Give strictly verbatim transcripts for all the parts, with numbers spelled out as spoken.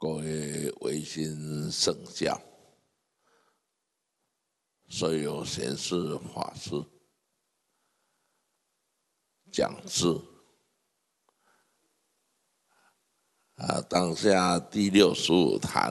各位维新圣教，所有贤士法师讲师啊，当下第六十五坛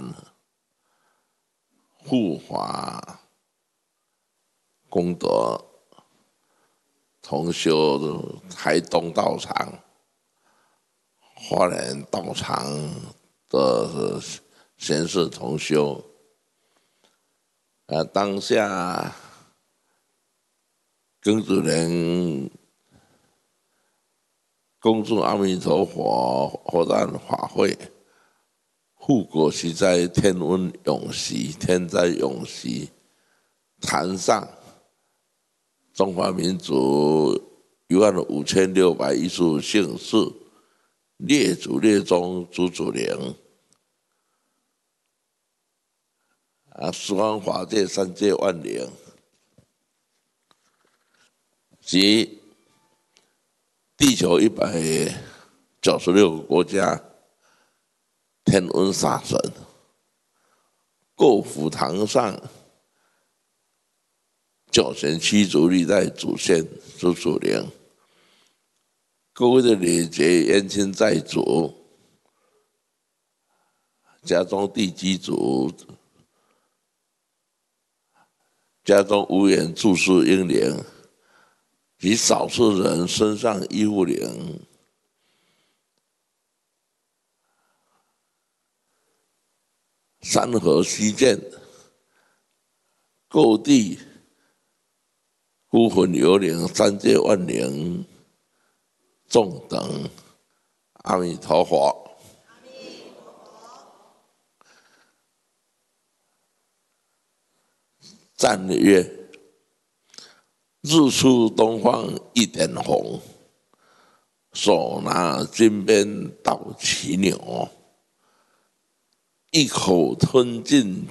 护法功德同修台东道场、花莲道场的贤士同修，啊，当下庚子年恭祝阿弥陀佛活诞法会，护国息灾，天温永息，天灾永息。坛上，中华民族一万五千六百一十五姓氏，列祖列宗祖祖灵，啊，十方法界三界万灵，及地球一百九十六个国家天文煞神，各府堂上九贤七祖历代祖先祖祖灵，各位的礼节冤亲债主，家中地基主，家中无缘住世婴灵，及少数人身上依附灵，山河溪涧，各地孤魂游灵，三界万灵，众等阿弥陀佛。赞曰：日出东方一点红，手拿金鞭捣骑牛，一口吞尽